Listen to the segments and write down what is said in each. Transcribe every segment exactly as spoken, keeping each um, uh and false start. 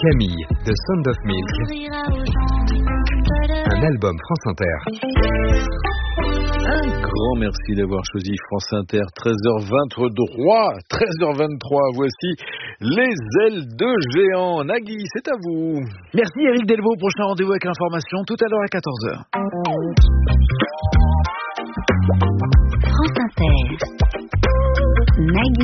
Camille, de Sound of Milk. Un album France Inter. Un grand merci d'avoir choisi France Inter. treize heures vingt-trois, treize heures vingt-trois, voici Les Ailes de Géant. Nagui, c'est à vous. Merci Eric Delvaux. Prochain rendez-vous avec l'information tout à l'heure à quatorze heures. France Inter. Nagui.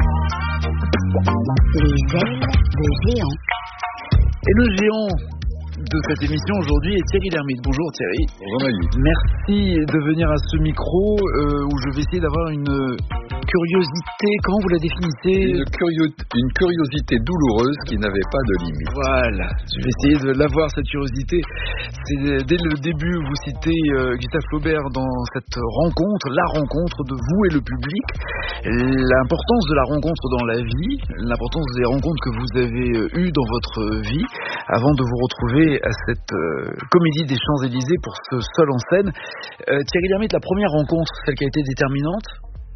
Les Ailes de Géant. Et le géant de cette émission aujourd'hui est Thierry Lhermitte. Bonjour Thierry. Bonjour Nagui. Merci de venir à ce micro euh, où je vais essayer d'avoir une curiosité. Comment vous la définissez ? Une, curio- une curiosité douloureuse qui n'avait pas de limite. Voilà, je vais essayer de l'avoir cette curiosité. C'est dès le début, vous citez euh, Gustave Flaubert dans cette rencontre, la rencontre de vous et le public, l'importance de la rencontre dans la vie, l'importance des rencontres que vous avez eues dans votre vie, avant de vous retrouver à cette euh, comédie des Champs-Élysées pour ce seul en scène. Euh, Thierry Lhermitte, la première rencontre, celle qui a été déterminante ?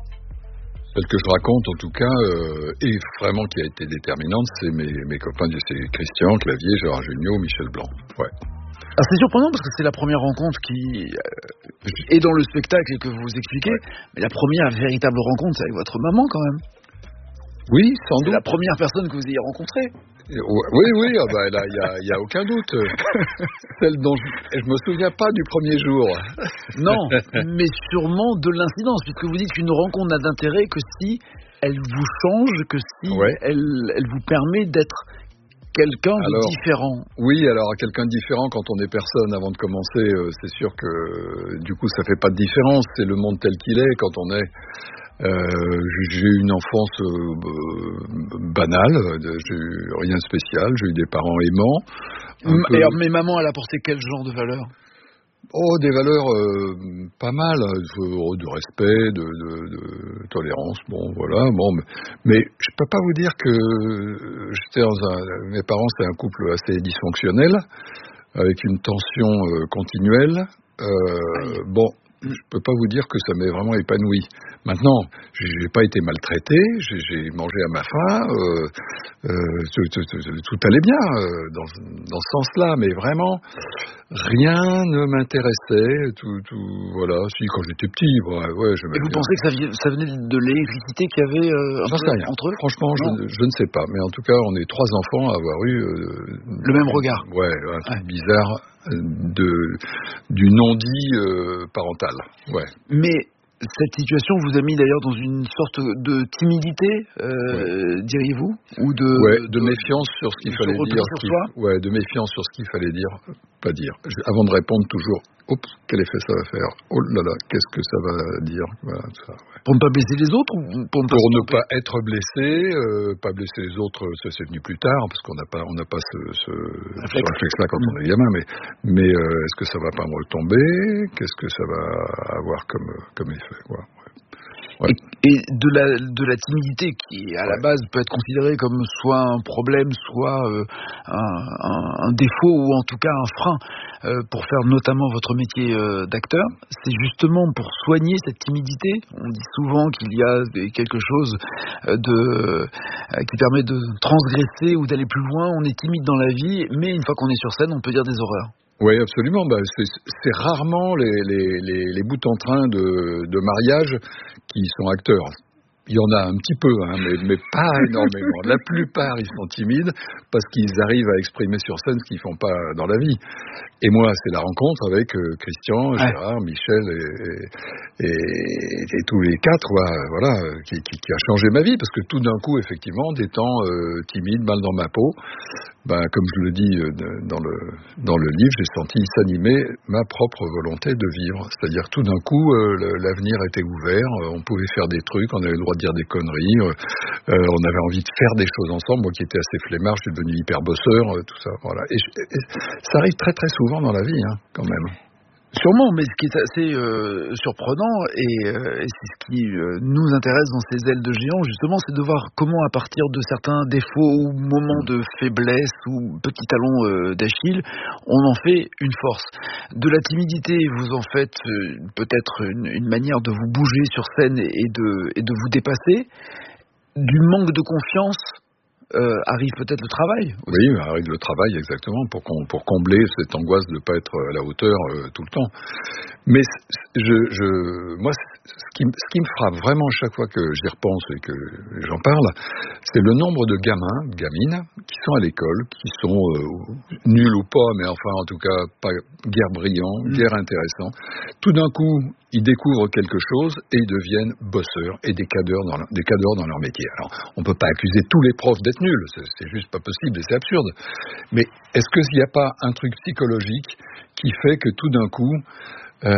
Celle que je raconte, en tout cas, euh, et vraiment qui a été déterminante, c'est mes, mes copains, c'est Christian Clavier, Gérard Jugnot, Michel Blanc. Ouais. Ah, c'est surprenant parce que c'est la première rencontre qui euh, est dans le spectacle et que vous expliquez, ouais. Mais la première véritable rencontre, c'est avec votre maman quand même. Oui, sans doute. C'est la première personne que vous ayez rencontrée. Oui, oui, ah bah, là, il n'y a, y a aucun doute. Celle dont je ne me souviens pas du premier jour. Non, mais sûrement de l'incidence, puisque vous dites qu'une rencontre n'a d'intérêt que si elle vous change, que si ouais. elle, elle vous permet d'être quelqu'un de alors, différent. Oui, alors quelqu'un de différent, quand on est personne avant de commencer, euh, c'est sûr que euh, du coup ça fait pas de différence. C'est le monde tel qu'il est quand on est... Euh, j'ai eu une enfance euh, banale, j'ai eu rien de spécial, j'ai eu des parents aimants. M- peu... alors, mais maman, elle a apporté quel genre de valeurs ? Oh, des valeurs euh, pas mal, de respect, de, de, de tolérance, bon voilà, bon, mais, mais je peux pas vous dire que j'étais dans un, mes parents c'était un couple assez dysfonctionnel, avec une tension euh, continuelle, euh, bon. Je peux pas vous dire que ça m'est vraiment épanoui. Maintenant, j'ai pas été maltraité, j'ai, j'ai mangé à ma faim, euh, euh, tout, tout, tout, tout allait bien euh, dans, dans ce sens-là, mais vraiment rien ne m'intéressait. Tout, tout, voilà. Si quand j'étais petit, ouais, ouais. Et vous bien. Pensez que ça, vient, ça venait de l'électricité qu'il y avait euh, entre eux ? Franchement, je, je ne sais pas. Mais en tout cas, on est trois enfants à avoir eu euh, le même regard. Ouais, un truc ouais. bizarre. De, du non-dit euh, parental. Ouais. Mais cette situation vous a mis d'ailleurs dans une sorte de timidité, euh, ouais. diriez-vous, ou de, ouais, de, de méfiance sur ce qu'il fallait dire. Sur qui, soi ouais, de méfiance sur ce qu'il fallait dire, pas dire. Je, avant de répondre, toujours, oups, quel effet ça va faire ? Oh là là, qu'est-ce que ça va dire ? Voilà, ça, ouais. Pour ne pas blesser les autres ou pour ne pas, pour ne pas être blessé, euh, pas blesser les autres, ça c'est venu plus tard, parce qu'on n'a pas, on n'a pas ce, ce, ce réflexe-là quand mmh. on est gamin. Mais, mais euh, est-ce que ça va pas me retomber ? Qu'est-ce que ça va avoir comme, comme effet, quoi. Ouais. Et, et de la de la timidité qui à ouais. la base peut être considérée comme soit un problème, soit euh, un, un, un défaut ou en tout cas un frein euh, pour faire notamment votre métier euh, d'acteur, c'est justement pour soigner cette timidité. On dit souvent qu'il y a quelque chose de euh, qui permet de transgresser ou d'aller plus loin. On est timide dans la vie, mais une fois qu'on est sur scène, on peut dire des horreurs. Oui, absolument. Bah, c'est, c'est rarement les, les, les, les bouts en train de, de mariage qui sont acteurs. Il y en a un petit peu, hein, mais, mais pas énormément. La plupart, ils sont timides parce qu'ils arrivent à exprimer sur scène ce qu'ils font pas dans la vie. Et moi, c'est la rencontre avec euh, Christian, Gérard, ouais. Michel et, et, et, et tous les quatre, voilà, qui, qui, qui a changé ma vie parce que tout d'un coup, effectivement, des temps euh, timides, mal dans ma peau, ben, comme je le dis euh, dans le dans le livre, j'ai senti s'animer ma propre volonté de vivre. C'est-à-dire tout d'un coup, euh, le, l'avenir était ouvert, euh, on pouvait faire des trucs, on avait le droit de dire des conneries, euh, euh, on avait envie de faire des choses ensemble. Moi qui étais assez flemmard, je suis devenu hyper bosseur, euh, tout ça, voilà. Et, je, et ça arrive très très souvent dans la vie, hein, quand même. Sûrement, mais ce qui est assez euh, surprenant et, euh, et c'est ce qui euh, nous intéresse dans ces ailes de géant, justement, c'est de voir comment à partir de certains défauts ou moments de faiblesse ou petits talons euh, d'Achille, on en fait une force. De la timidité, vous en faites euh, peut-être une, une manière de vous bouger sur scène et de, et de vous dépasser. Du manque de confiance, euh, arrive peut-être le travail aussi. Oui, arrive le travail, exactement, pour, qu'on, pour combler cette angoisse de ne pas être à la hauteur euh, tout le temps. Mais je, je, moi, ce qui, ce qui me frappe vraiment chaque fois que j'y repense et que j'en parle, c'est le nombre de gamins, de gamines, qui sont à l'école, qui sont euh, nuls ou pas, mais enfin, en tout cas, pas guère brillants, mmh. guère intéressants. Tout d'un coup, ils découvrent quelque chose et ils deviennent bosseurs et des cadors dans leur, des cadors dans leur métier. Alors, on ne peut pas accuser tous les profs d'être nuls, c'est, c'est juste pas possible et c'est absurde. Mais est-ce qu'il n'y a pas un truc psychologique qui fait que tout d'un coup, euh,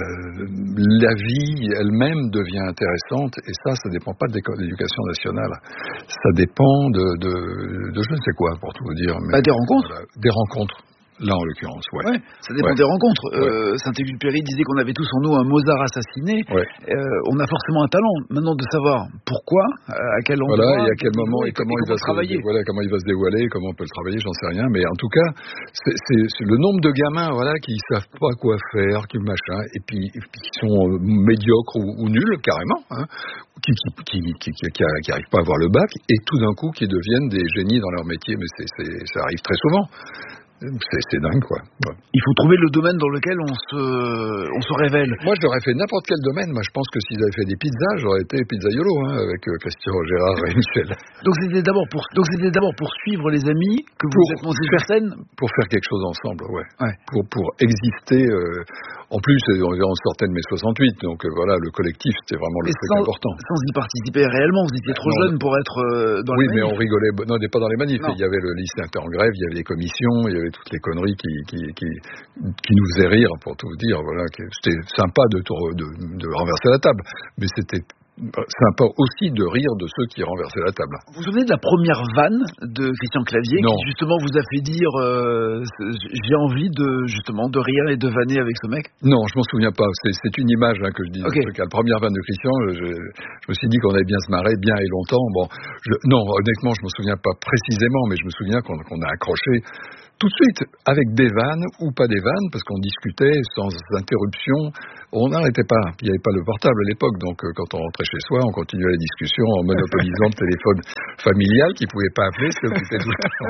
la vie elle-même devient intéressante, et ça, ça dépend pas de l'éducation nationale. Ça dépend de, de, de je ne sais quoi, pour tout vous dire. Mais, bah, des rencontres. Voilà, des rencontres. Là, en l'occurrence, ouais. ouais ça dépend ouais. des rencontres. Ouais. Euh, Saint-Exupéry disait qu'on avait tous en nous un Mozart assassiné. Ouais. Euh, on a forcément un talent. Maintenant, de savoir pourquoi, à quel endroit, voilà, et à quel moment, et comment, et il va travailler. Se, voilà, comment il va se dévoiler, comment on peut le travailler, j'en sais rien. Mais en tout cas, c'est, c'est, c'est le nombre de gamins, voilà, qui savent pas quoi faire, qui machin, et puis, et puis qui sont euh, médiocres ou, ou nuls carrément, hein, qui, qui, qui, qui, qui, qui, qui arrivent pas à avoir le bac, et tout d'un coup, qui deviennent des génies dans leur métier. Mais c'est, c'est, ça arrive très souvent. C'est, c'est dingue, quoi. Ouais. Il faut trouver le domaine dans lequel on se, on se révèle. Moi, j'aurais fait n'importe quel domaine. Moi, je pense que s'ils avaient fait des pizzas, j'aurais été pizzaiolo, hein, avec euh, Christian, Gérard et Michel. Donc, c'était d'abord pour, donc c'était d'abord pour suivre les amis que vous pour êtes montés sur scène. Pour faire quelque chose ensemble, ouais. ouais. Pour, pour exister. Euh, en plus, on sortait de mai soixante-huit, donc euh, voilà, le collectif, c'était vraiment le truc sans, important. Sans y participer réellement, vous étiez trop non, jeune pour être euh, dans oui, les manifs. Oui, mais on rigolait. Non, on n'est pas dans les manifs. Il y avait le lycée inter en grève, il y avait les commissions, il y avait toutes les conneries qui, qui, qui, qui nous faisaient rire, pour tout vous dire. Voilà, c'était sympa de, de, de renverser la table, mais c'était sympa aussi de rire de ceux qui renversaient la table. Vous vous souvenez de la première vanne de Christian Clavier non. qui justement vous a fait dire euh, j'ai envie de justement de rire et de vanner avec ce mec? Non, je m'en souviens pas. C'est, c'est une image hein, que je dis. Okay. La première vanne de Christian, je, je me suis dit qu'on allait bien se marrer bien et longtemps. Bon, je, non, honnêtement, je me souviens pas précisément, mais je me souviens qu'on, qu'on a accroché tout de suite, avec des vannes ou pas des vannes, parce qu'on discutait sans interruption, on n'arrêtait pas. Il n'y avait pas le portable à l'époque, donc euh, quand on rentrait chez soi, on continuait la discussion en monopolisant le téléphone familial qui ne pouvait pas appeler, c'était occupé tout le temps.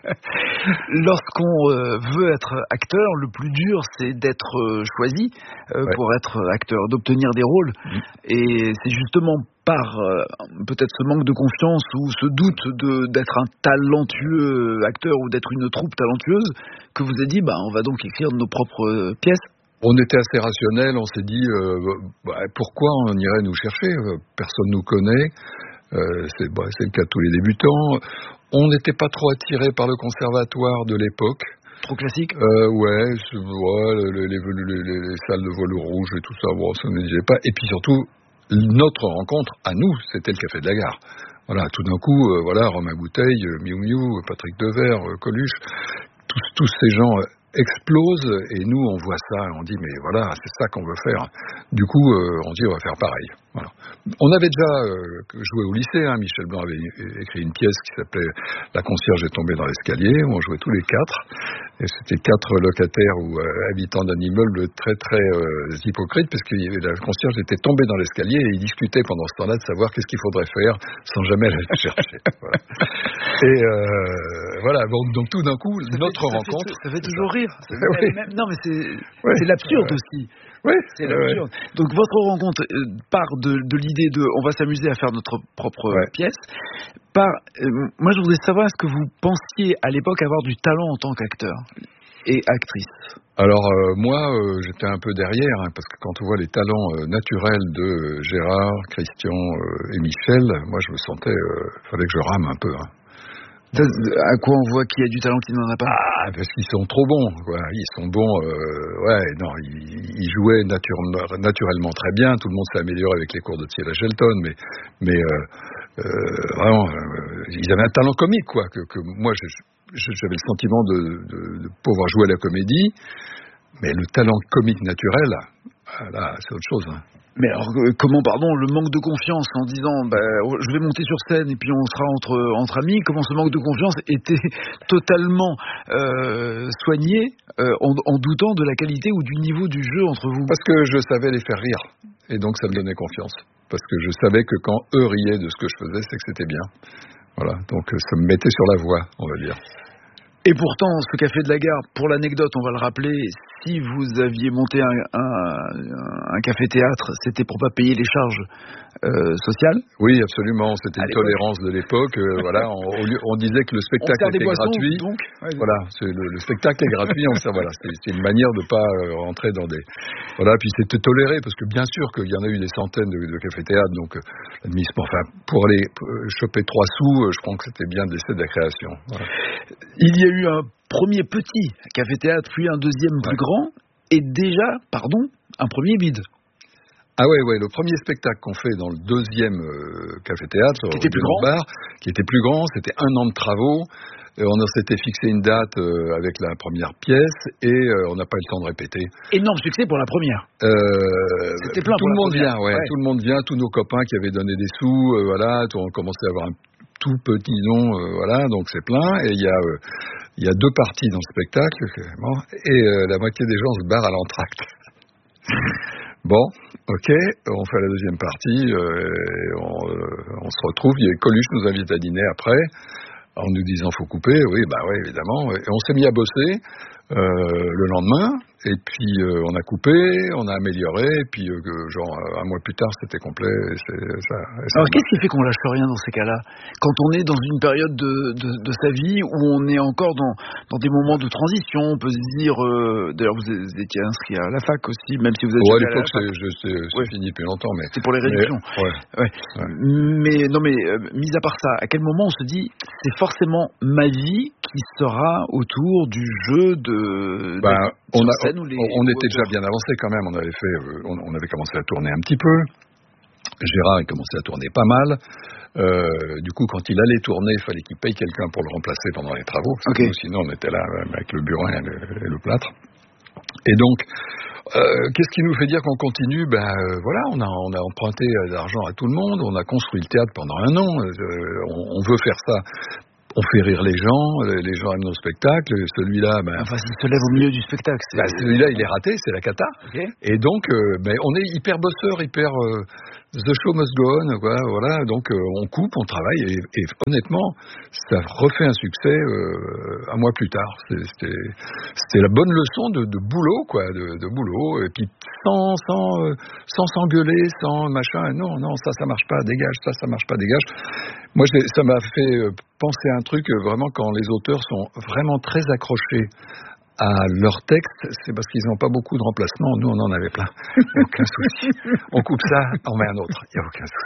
Lorsqu'on euh, veut être acteur, le plus dur, c'est d'être euh, choisi euh, ouais. pour être acteur, d'obtenir des rôles. Mmh. Et c'est justement par euh, peut-être ce manque de confiance ou ce doute de, d'être un talentueux acteur ou d'être une troupe talentueuse que vous avez dit, bah, on va donc écrire nos propres euh, pièces. On était assez rationnel, on s'est dit, euh, bah, pourquoi on irait nous chercher ? Personne nous connaît, euh, c'est, bah, c'est le cas de tous les débutants. On n'était pas trop attirés par le conservatoire de l'époque. Trop classique euh, Ouais, ouais les, les, les, les, les salles de vol rouge et tout ça, bon, ça ne disait pas. Et puis surtout, notre rencontre, à nous, c'était le Café de la Gare. Voilà, tout d'un coup, euh, voilà, Romain Bouteille, Miou Miou, Patrick Devers, euh, Coluche, tous, tous ces gens euh, explosent, et nous, on voit ça, et on dit, mais voilà, c'est ça qu'on veut faire. Du coup, euh, on dit, on va faire pareil. Voilà. On avait déjà euh, joué au lycée, hein, Michel Blanc avait écrit une pièce qui s'appelait « La concierge est tombée dans l'escalier », où on jouait tous les quatre, et c'était quatre locataires ou euh, habitants d'un immeuble très très euh, hypocrite, parce que la concierge était tombée dans l'escalier, et ils discutaient pendant ce temps-là de savoir qu'est-ce qu'il faudrait faire, sans jamais aller la chercher. Voilà. Et euh, voilà, donc, donc tout d'un coup, ça notre fait, rencontre... Ça fait, ça fait toujours ça. rire. Ça fait, oui. même, non mais c'est, oui. c'est l'absurde ouais. aussi. Oui, c'est l'absurde. Ouais. Donc votre rencontre euh, part de, de l'idée de on va s'amuser à faire notre propre ouais. pièce. Par, euh, moi je voudrais savoir, est-ce que vous pensiez à l'époque avoir du talent en tant qu'acteur et actrice? Alors euh, moi euh, j'étais un peu derrière, hein, parce que quand on voit les talents euh, naturels de Gérard, Christian euh, et Michel, moi je me sentais, il euh, fallait que je rame un peu. Hein. À quoi on voit qu'il y a du talent qui n'en a pas? Ah, parce qu'ils sont trop bons, quoi. Ils sont bons, euh, ouais, non, ils, ils jouaient nature, naturellement très bien. Tout le monde s'est amélioré avec les cours de Thiela Shelton, mais, mais euh, euh, vraiment, euh, ils avaient un talent comique, quoi. Que, que moi, je, je, j'avais le sentiment de, de, de pouvoir jouer à la comédie, mais le talent comique naturel, là, c'est autre chose. Hein. Mais alors, comment, pardon, le manque de confiance en disant bah, je vais monter sur scène et puis on sera entre, entre amis, comment ce manque de confiance était totalement euh, soigné euh, en, en doutant de la qualité ou du niveau du jeu entre vous? Parce que je savais les faire rire, et donc ça me donnait confiance. Parce que je savais que quand eux riaient de ce que je faisais, c'est que c'était bien. Voilà, donc ça me mettait sur la voie, on va dire. Et pourtant, ce Café de la Gare, pour l'anecdote, on va le rappeler, si vous aviez monté un, un, un café-théâtre, c'était pour pas payer les charges euh, sociales. Oui, absolument. C'était à une l'époque. tolérance de l'époque. Euh, voilà, on, on disait que le spectacle on était boissons, gratuit. Donc, ouais, voilà, c'est le, le spectacle est gratuit. On, ça, voilà, c'est, c'est une manière de pas euh, rentrer dans des. Voilà, puis c'était toléré parce que bien sûr qu'il y en a eu des centaines de, de cafés-théâtres. Donc, euh, l'administration, enfin, pour aller euh, choper trois sous, euh, je crois que c'était bien de laisser de la création. Voilà. Il y a eu un premier petit café-théâtre, puis un deuxième plus ouais. grand, et déjà, pardon, un premier vide. Ah ouais, ouais, le premier spectacle qu'on fait dans le deuxième euh, café-théâtre, qui était plus grand, bar, qui était plus grand, c'était un an de travaux. Et on s'était fixé une date euh, avec la première pièce et euh, on n'a pas eu le temps de répéter. Énorme succès pour la première. Euh, c'était plein tout pour le la monde première. vient, ouais, ouais. Tout le monde vient, tous nos copains qui avaient donné des sous, euh, voilà, on commençait à avoir un tout petit nom, euh, voilà, donc c'est plein. Et il y a euh, il y a deux parties dans le spectacle, bon, et euh, la moitié des gens se barrent à l'entracte. Bon, ok, on fait la deuxième partie, euh, on, euh, on se retrouve, il y a Coluche nous invite à dîner après, en nous disant faut couper, oui, bah oui, évidemment, et on s'est mis à bosser euh, le lendemain, et puis euh, on a coupé, on a amélioré, et puis euh, genre un mois plus tard c'était complet. Et c'est, ça, et ça Alors qu'est-ce qui fait qu'on lâche rien dans ces cas-là, quand on est dans une période de, de, de sa vie où on est encore dans, dans des moments de transition, on peut se dire, euh, d'ailleurs vous étiez inscrit à la fac aussi, même si vous êtes ouais, à l'époque l'époque c'est, je, c'est, c'est ouais. fini depuis longtemps, mais c'est pour les réductions. Mais, ouais. Ouais. Ouais. Mais non mais euh, mis à part ça, à quel moment on se dit c'est forcément ma vie qui sera autour du jeu de, bah, de on, a, scène ou les, on était déjà bien avancé quand même, on avait fait, on, on avait commencé à tourner un petit peu. Gérard a commencé à tourner pas mal. Euh, du coup, quand il allait tourner, il fallait qu'il paye quelqu'un pour le remplacer pendant les travaux. Parce okay. que nous, sinon, on était là avec le burin et le, et le plâtre. Et donc, euh, qu'est-ce qui nous fait dire qu'on continue ? Ben euh, voilà, on a, on a emprunté de l'argent à tout le monde. On a construit le théâtre pendant un an. Euh, on, on veut faire ça. On fait rire les gens, les gens aiment nos spectacles. Celui-là, ben, enfin, s'il se lève au milieu du spectacle, c'est... Ben, celui-là, il est raté, c'est la cata. Okay. Et donc, euh, ben, on est hyper bosseur, hyper euh, the show must go on, quoi, voilà. Donc, euh, on coupe, on travaille, et, et honnêtement, ça refait un succès euh, un mois plus tard. C'était, c'était la bonne leçon de, de boulot, quoi, de, de boulot. Et puis sans, sans, euh, sans s'engueuler, sans machin. Non, non, ça, ça marche pas, dégage. Ça, ça marche pas, dégage. Moi, ça m'a fait euh, penser à un truc, euh, vraiment, quand les auteurs sont vraiment très accrochés à leur texte, c'est parce qu'ils n'ont pas beaucoup de remplacements. Nous, on en avait plein. Aucun souci. On coupe ça, on met un autre. Il n'y a aucun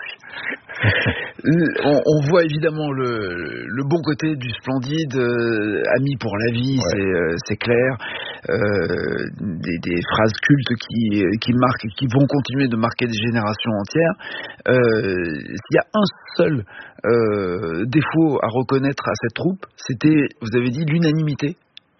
souci. on, on voit évidemment le, le bon côté du Splendide, euh, Amis pour la vie, ouais. c'est, euh, c'est clair. Euh, des, des phrases cultes qui, qui marquent et qui vont continuer de marquer des générations entières. Euh, s'il y a un seul euh, défaut à reconnaître à cette troupe, c'était, vous avez dit, l'unanimité.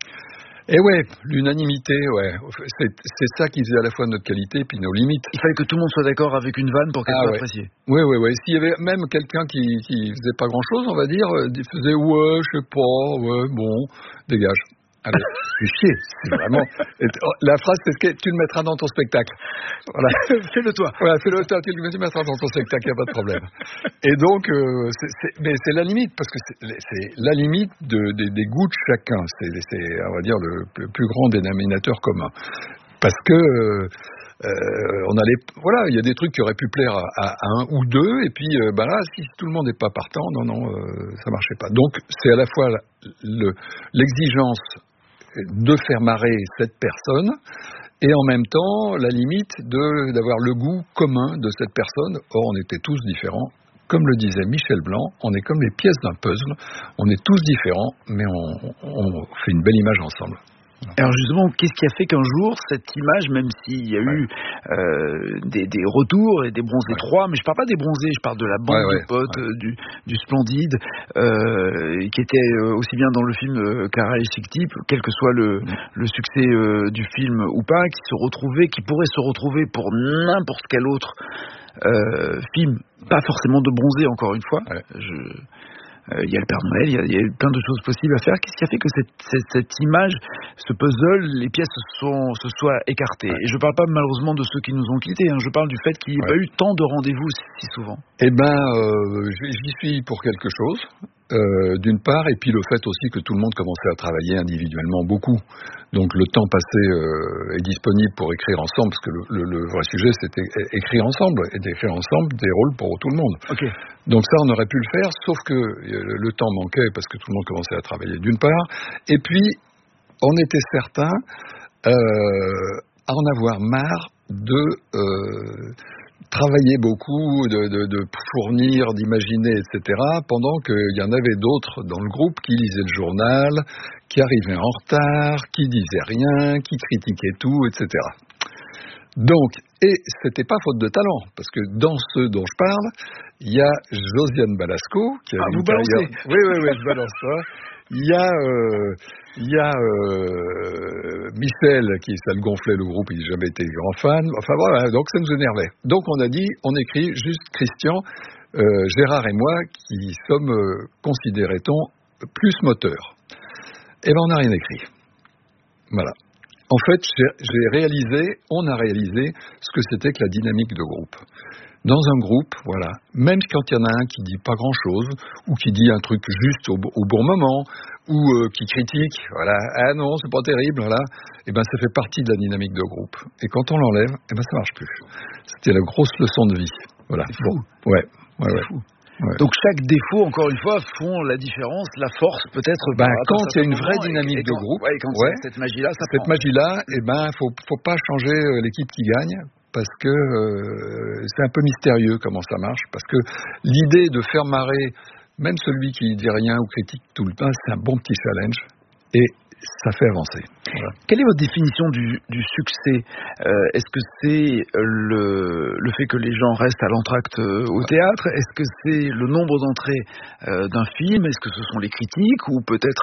Et ouais, l'unanimité, ouais. C'est, c'est ça qui faisait à la fois notre qualité et puis nos limites. Il fallait que tout le monde soit d'accord avec une vanne pour qu'elle ah, soit ouais. appréciée. Oui, oui, oui. S'il y avait même quelqu'un qui, qui faisait pas grand-chose, on va dire, il faisait ouais, je sais pas, ouais, bon, dégage. Allez, c'est chier, c'est vraiment. La phrase, c'est que tu le mettras dans ton spectacle. Voilà. Fais-le toi. Voilà, fais-le toi, tu le mettras dans ton spectacle, il n'y a pas de problème. Et donc, euh, c'est, c'est, mais c'est la limite, parce que c'est, c'est la limite de, des, des goûts de chacun. C'est, c'est, on va dire, le, le plus grand dénominateur commun. Parce que. Euh, Euh, on allait, voilà, il y a des trucs qui auraient pu plaire à, à, à un ou deux, et puis euh, bah là, si tout le monde n'est pas partant, non, non, euh, ça marchait pas. Donc, c'est à la fois le, l'exigence de faire marrer cette personne, et en même temps, la limite de, d'avoir le goût commun de cette personne. Or, on était tous différents. Comme le disait Michel Blanc, on est comme les pièces d'un puzzle. On est tous différents, mais on, on fait une belle image ensemble. Alors justement, qu'est-ce qui a fait qu'un jour, cette image, même s'il y a ouais. eu euh, des, des retours et des bronzés ouais. trois, mais je parle pas des bronzés, je parle de la bande ouais, de potes, ouais. du, du Splendide, euh, qui était aussi bien dans le film euh, Clara et Chic Type, quel que soit le, ouais. le succès euh, du film ou pas, qui se retrouvait, qui pourrait se retrouver pour n'importe quel autre euh, film, pas forcément de bronzés encore une fois. Ouais. Je... Il euh, y a le Père Noël, il y, y a eu plein de choses possibles à faire. Qu'est-ce qui a fait que cette, cette, cette image, ce puzzle, les pièces sont, se soient écartées ? Ouais. Et je ne parle pas malheureusement de ceux qui nous ont quittés, hein. Je parle du fait qu'il n'y ait ouais. pas eu tant de rendez-vous si souvent. Eh bien, euh, j'y suis pour quelque chose. Euh, d'une part, et puis le fait aussi que tout le monde commençait à travailler individuellement beaucoup. Donc le temps passé euh, est disponible pour écrire ensemble, parce que le, le, le vrai sujet c'était écrire ensemble, et d'écrire ensemble des rôles pour tout le monde. Okay. Donc ça, on aurait pu le faire, sauf que le temps manquait parce que tout le monde commençait à travailler d'une part, et puis on était certain euh, à en avoir marre de... Euh, travailler beaucoup, de, de, de fournir, d'imaginer, et cetera, pendant qu'il y en avait d'autres dans le groupe qui lisaient le journal, qui arrivaient en retard, qui disaient rien, qui critiquaient tout, et cetera. Donc, et c'était pas faute de talent, parce que dans ceux dont je parle, il y a Josiane Balasco, qui a ah, une vous balancez. Oui, oui, oui, je balance ça. Il y a, euh, il y a euh, Michel, qui ça le gonflait le groupe, il n'a jamais été grand fan. Enfin voilà, donc ça nous énervait. Donc on a dit, on écrit juste Christian, euh, Gérard et moi, qui sommes, euh, considérait-on, plus moteurs. Et ben on n'a rien écrit. Voilà. En fait, j'ai, j'ai réalisé, on a réalisé ce que c'était que la dynamique de groupe. Dans un groupe, voilà, même quand il y en a un qui dit pas grand-chose, ou qui dit un truc juste au, au bon moment, ou euh, qui critique, voilà, ah non, c'est pas terrible, voilà, et ben ça fait partie de la dynamique de groupe. Et quand on l'enlève, et ben ça marche plus. C'était la grosse leçon de vie. Voilà. C'est fou. Bon, ouais, ouais, c'est ouais. fou. Ouais. Donc chaque défaut, encore une fois, font la différence, la force peut-être. Ben, quand il y a une vraie dynamique et, et quand, de groupe, ouais, quand ouais, cette magie-là, ça cette prend. magie-là, et ben faut faut pas changer l'équipe qui gagne. Parce que euh, c'est un peu mystérieux comment ça marche. Parce que l'idée de faire marrer même celui qui dit rien ou critique tout le temps, c'est un bon petit challenge. Et ça fait avancer. Voilà. Quelle est votre définition du, du succès ? euh, Est-ce que c'est le, le fait que les gens restent à l'entracte au théâtre ? Est-ce que c'est le nombre d'entrées euh, d'un film ? Est-ce que ce sont les critiques ? Ou peut-être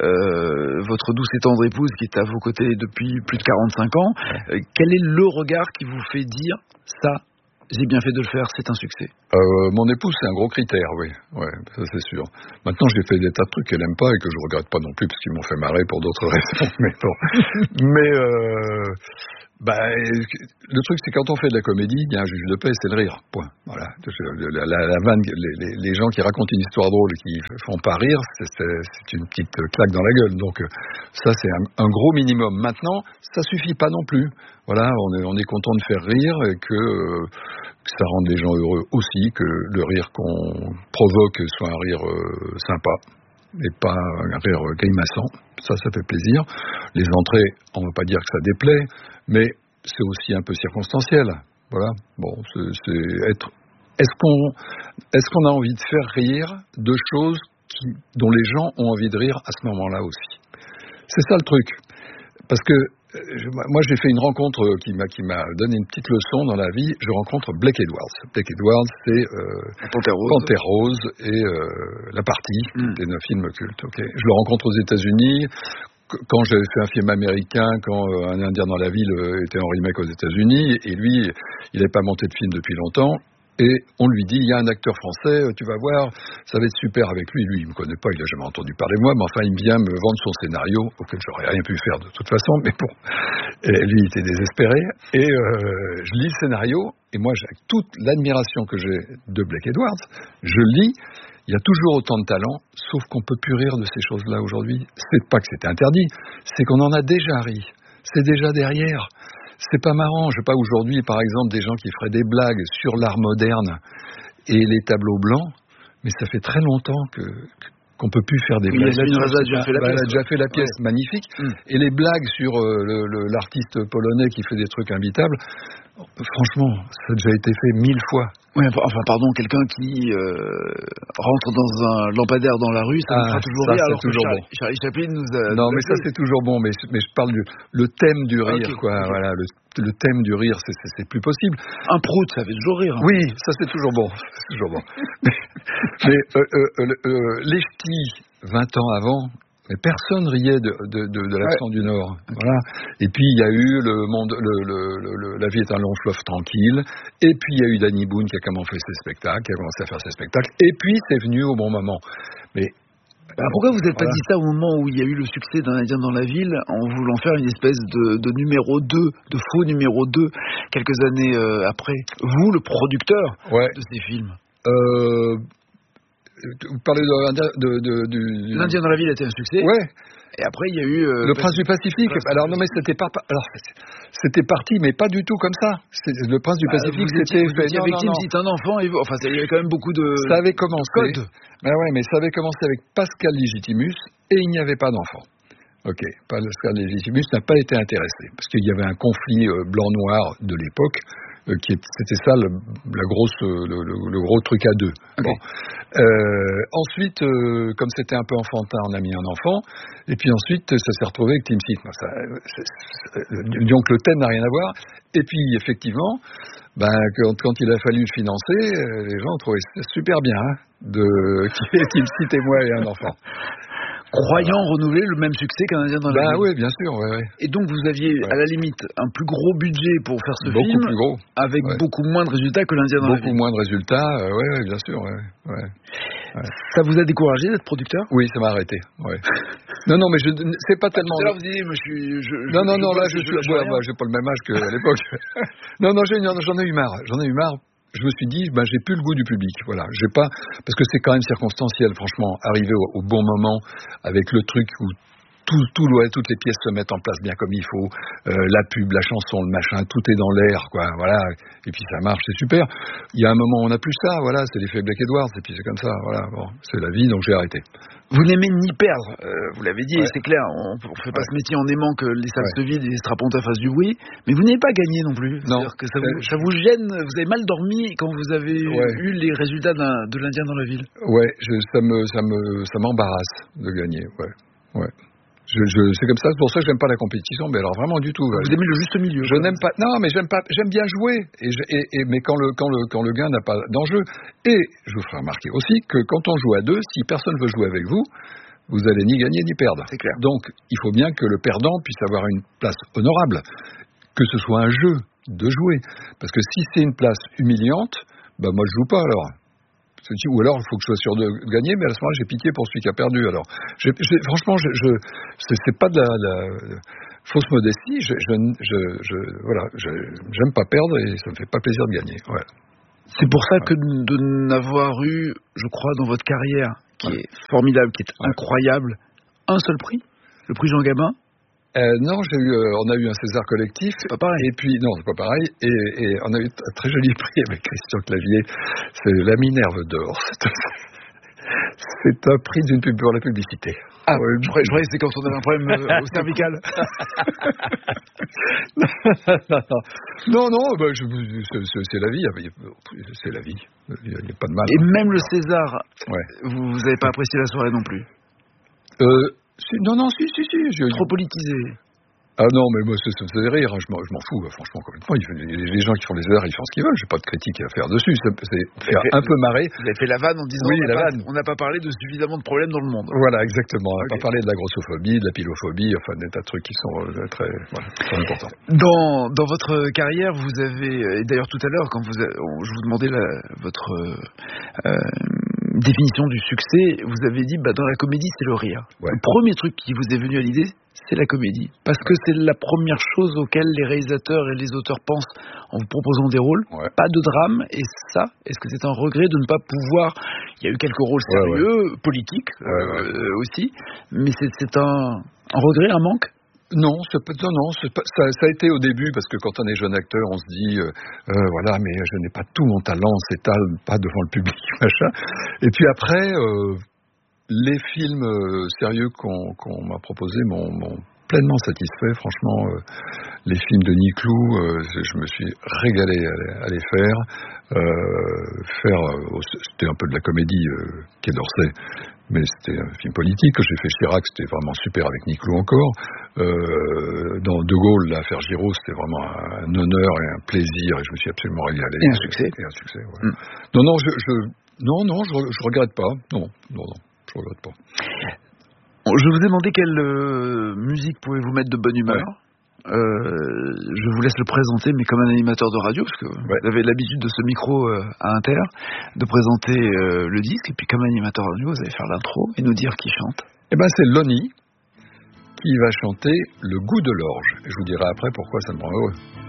euh, votre douce et tendre épouse qui est à vos côtés depuis plus de quarante-cinq ans ? euh, Quel est le regard qui vous fait dire ça ? J'ai bien fait de le faire, c'est un succès. Euh, mon épouse, c'est un gros critère, oui. Ouais, ça c'est sûr. Maintenant, j'ai fait des tas de trucs qu'elle n'aime pas et que je regrette pas non plus parce qu'ils m'ont fait marrer pour d'autres raisons. Mais bon. Mais euh, bah, le truc, c'est quand on fait de la comédie, il y a un juge de paix, c'est le rire. Point. Voilà. La, la, la vanne, les, les, les gens qui racontent une histoire drôle et qui font pas rire, c'est, c'est, c'est une petite claque dans la gueule. Donc ça, c'est un, un gros minimum. Maintenant, ça suffit pas non plus. Voilà, on est, on est content de faire rire et que, euh, que ça rende les gens heureux aussi, que le rire qu'on provoque soit un rire euh, sympa et pas un rire grimaçant. Ça, ça fait plaisir. Les entrées, on ne va pas dire que ça déplaît, mais c'est aussi un peu circonstanciel. Voilà. Bon, c'est, c'est être. Est-ce qu'on, est-ce qu'on a envie de faire rire de choses qui, dont les gens ont envie de rire à ce moment-là aussi ? C'est ça le truc. Parce que moi, j'ai fait une rencontre qui m'a, qui m'a donné une petite leçon dans la vie. Je rencontre Blake Edwards. Blake Edwards, c'est euh, Panthère Rose. Panthère Rose et euh, La Partie, mm. qui est un film culte. Okay. Je le rencontre aux États-Unis. Quand j'avais fait un film américain, quand euh, Un Indien dans la ville euh, était en remake aux États-Unis, et lui, il n'avait pas monté de film depuis longtemps. Et on lui dit, il y a un acteur français, tu vas voir, ça va être super avec lui. Lui, il me connaît pas, il a jamais entendu parler de moi, mais enfin, il vient me vendre son scénario, auquel j'aurais rien pu faire de toute façon, mais bon. Et lui, il était désespéré. Et euh, je lis le scénario, et moi, avec toute l'admiration que j'ai de Blake Edwards, je lis, il y a toujours autant de talent, sauf qu'on peut plus rire de ces choses-là aujourd'hui. C'est pas que c'était interdit, c'est qu'on en a déjà ri. C'est déjà derrière. C'est pas marrant. Je sais pas aujourd'hui, par exemple, des gens qui feraient des blagues sur l'art moderne et les tableaux blancs, mais ça fait très longtemps que, qu'on peut plus faire des oui, blagues. Elle a déjà fait la pièce. Elle a déjà fait la pièce, ouais. Magnifique. Mm. Et les blagues sur euh, le, le, l'artiste polonais qui fait des trucs imbitables, franchement, ça a déjà été fait mille fois. Oui, enfin, pardon, quelqu'un qui euh, rentre dans un lampadaire dans la rue, ça ah, nous fera toujours ça, rire. C'est alors toujours que bon. Charlie, Charlie Chaplin nous a... Non, nous mais a ça, c'est toujours bon. Mais, mais je parle du le thème du rire, okay, quoi. Okay. Voilà, le, le thème du rire, c'est, c'est, c'est plus possible. Un prout, ça fait toujours rire. Hein. Oui, ça, c'est toujours bon. C'est toujours bon. mais mais euh, euh, euh, les ch'tis, vingt ans avant... Mais personne riait de, de, de, de l'accent ouais. du Nord. Voilà. Et puis il y a eu le monde, le, le, le, La vie est un long fleuve tranquille. Et puis il y a eu Danny Boone qui a commencé ses spectacles, qui a commencé à faire ses spectacles. Et puis c'est venu au bon moment. Mais alors pourquoi vous n'êtes voilà. pas dit ça au moment où il y a eu le succès d'Un Indien dans la ville, en voulant faire une espèce de, de numéro deux, de faux numéro deux, quelques années euh, après ? Vous, le producteur ouais. de ces films. Euh... vous parlez de, de, de, de, L'Indien dans la ville était un succès. Ouais. Et après, il y a eu... Euh, le Prince du Pacifique. Prince alors, non, mais c'était pas... Alors, c'était parti, mais pas du tout comme ça. C'est, le Prince du bah, Pacifique, vous c'était... Étiez, vous étiez non, victime, non, non. c'est un enfant. Et vous, enfin, il y avait quand même beaucoup de... Ça avait commencé... Code. Ben ouais, mais ça avait commencé avec Pascal Légitimus, et il n'y avait pas d'enfant. Ok, Pascal Légitimus n'a pas été intéressé, parce qu'il y avait un conflit euh, blanc-noir de l'époque, euh, qui est, c'était ça le, la grosse, le, le, le gros truc à deux. Okay. Bon. Euh, ensuite, euh, comme c'était un peu enfantin, on a mis un enfant, et puis ensuite, ça s'est retrouvé avec Tim Seat. Ça, c'est, c'est, donc le thème n'a rien à voir, et puis effectivement, ben, quand, quand il a fallu le financer, les gens ont trouvé ça super bien, hein, de qu'il y ait Tim Seat et moi et un enfant. Croyant voilà. renouveler le même succès qu'un Indien dans la bah, ville. Oui, bien sûr. Ouais, ouais. Et donc vous aviez ouais. à la limite un plus gros budget pour faire ce beaucoup film, plus gros. avec ouais. beaucoup moins de résultats que l'Indien dans beaucoup la ville. Beaucoup moins de résultats, euh, oui, ouais, bien sûr. Ouais, ouais. Ouais. Ça vous a découragé d'être producteur ? Oui, ça m'a arrêté. Ouais. non, non, mais je, c'est pas tellement. Tout à l'heure vous disiez, moi je suis. Je, non, non, je non, là je je suis. Ouais, moi, j'ai pas le même âge qu'à l'époque. non, non, j'ai, j'en ai eu marre. J'en ai eu marre. Je me suis dit, ben, j'ai plus le goût du public. Voilà, j'ai pas, parce que c'est quand même circonstanciel, franchement, arriver au, au bon moment avec le truc où tout, tout doit, toutes les pièces se mettent en place bien comme il faut, euh, la pub, la chanson, le machin, tout est dans l'air, quoi. Voilà, et puis ça marche, c'est super. Il y a un moment où on n'a plus ça, voilà, c'est l'effet Black Edwards, et puis c'est comme ça, voilà. Bon, c'est la vie, donc j'ai arrêté. Vous n'aimez ni perdre, euh, vous l'avez dit, ouais. c'est clair, on ne fait pas ouais. ce métier en aimant que les salles ouais. se vident et les strapontins fassent du bruit, mais vous n'avez pas gagné non plus. Non. C'est-à-dire que ça vous, ça vous gêne, vous avez mal dormi quand vous avez ouais. eu les résultats de l'Indien dans la ville. Ouais, je, ça me, ça me, ça m'embarrasse de gagner, ouais, ouais. Je, je, c'est comme ça, c'est pour ça que j'aime pas la compétition, mais alors vraiment du tout. Vous ouais. aimez le juste milieu. Je n'aime pas, non, mais j'aime pas, j'aime bien jouer, et, je, et, et mais quand le, quand le, quand le gain n'a pas d'enjeu. Et je vous ferai remarquer aussi que quand on joue à deux, si personne veut jouer avec vous, vous allez ni gagner ni perdre. C'est clair. Donc, il faut bien que le perdant puisse avoir une place honorable, que ce soit un jeu de jouer, parce que si c'est une place humiliante, bah moi je joue pas alors. Ou alors il faut que je sois sûr de gagner, mais à ce moment-là j'ai pitié pour celui qui a perdu. Alors, je, je, franchement, je, je, c'est, c'est pas de la, la fausse modestie. Je, je, je, je voilà, je, j'aime pas perdre et ça me fait pas plaisir de gagner. Ouais. C'est pour ça ouais. que de n'avoir eu, je crois, dans votre carrière, qui ouais. est formidable, qui est ouais. incroyable, un seul prix, le prix Jean Gabin. Euh, non, j'ai eu, euh, on a eu un César collectif. C'est pas pareil. Et puis, non, c'est pas pareil. Et, et on a eu un très joli prix avec Christian Clavier. C'est la Minerve d'or. C'est un, c'est un prix d'une pub pour la publicité. Ah, ouais, je croyais que c'était quand on avait un problème euh, au cervical. non, non, bah, je, c'est, c'est, c'est la vie. C'est la vie. Il n'y a, a pas de mal. Et même le César, ouais. vous n'avez pas apprécié la soirée non plus. Euh, Si, non, non, si, si, si. Je... Trop politisé. Ah non, mais moi, ça me faisait rire. Hein, je, m'en, je m'en fous, franchement, complètement. Les, les gens qui font les heures, ils font ce qu'ils veulent. J'ai pas de critique à faire dessus. C'est, c'est faire fait, un peu marrer. Vous avez fait la vanne en disant oui, on la n'a vanne. pas, pas parlé de suffisamment de problèmes dans le monde. Voilà, exactement. On n'a okay. pas parlé de la grossophobie, de la pilophobie, enfin, des tas de trucs qui sont euh, très, voilà, très importants. Dans, dans votre carrière, vous avez, et d'ailleurs tout à l'heure, quand vous, je vous demandais la, votre euh, définition du succès, vous avez dit, bah, dans la comédie, c'est le rire. Ouais. Le premier truc qui vous est venu à l'idée, c'est la comédie. Parce que c'est la première chose auquel les réalisateurs et les auteurs pensent en vous proposant des rôles. Ouais. Pas de drame. Et ça, est-ce que c'est un regret de ne pas pouvoir... Il y a eu quelques rôles sérieux, ouais, ouais. politiques ouais, euh, ouais. aussi. Mais c'est, c'est un, un regret, un manque ? Non, c'est pas, non, non c'est pas, ça, ça a été au début, parce que quand on est jeune acteur, on se dit, euh, euh, voilà, mais je n'ai pas tout mon talent, c'est pas devant le public, machin. Et puis après... Euh, les films euh, sérieux qu'on, qu'on m'a proposés m'ont, m'ont pleinement satisfait, franchement. Euh, les films de Niclou, euh, je me suis régalé à, à les faire. Euh, faire euh, c'était un peu de la comédie, euh, Quai d'Orsay, mais c'était un film politique. Quand j'ai fait Chirac, c'était vraiment super avec Niclou encore. Euh, dans De Gaulle, là, faire Giraud, c'était vraiment un honneur et un plaisir, et je me suis absolument régalé. Et un succès. Et un succès, ouais. Mm. Non, non, je, je, non, non, je, je regrette pas. Non, non, non. Je ne regrette pas. Je vous ai demandé quelle euh, musique pouvez-vous mettre de bonne humeur. Ouais. Euh, je vous laisse le présenter, mais comme un animateur de radio, parce que ouais. vous avez l'habitude de ce micro euh, à Inter, de présenter euh, le disque, et puis comme animateur de radio, vous allez faire l'intro et nous dire qui chante. Eh bien, c'est Lonnie qui va chanter Le goût de l'orge. Et je vous dirai après pourquoi ça me rend heureux.